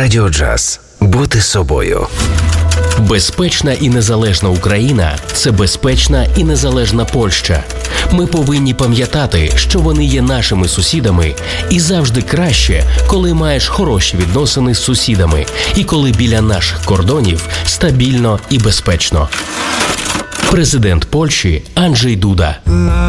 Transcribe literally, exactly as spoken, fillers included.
Радіо Джаз. Бути собою. Безпечна і незалежна Україна – це безпечна і незалежна Польща. Ми повинні пам'ятати, що вони є нашими сусідами, і завжди краще, коли маєш хороші відносини з сусідами, і коли біля наших кордонів стабільно і безпечно. Президент Польщі Анджей Дуда.